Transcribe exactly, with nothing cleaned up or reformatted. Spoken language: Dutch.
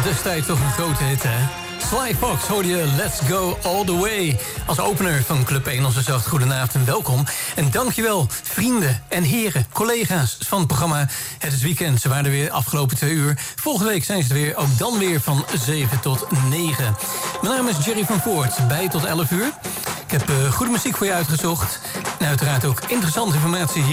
destijds toch een grote hit, hè? Sly Fox hoorde je Let's Go All The Way. Als opener van Club één onze zacht goedenavond en welkom. En dankjewel vrienden en heren, collega's van het programma Het is Weekend. Ze waren er weer afgelopen twee uur. Volgende week zijn ze er weer, ook dan weer van zeven tot negen. Mijn naam is Jerry van Voort, bij tot elf uur. Ik heb uh, goede muziek voor je uitgezocht. En uiteraard ook interessante informatie hier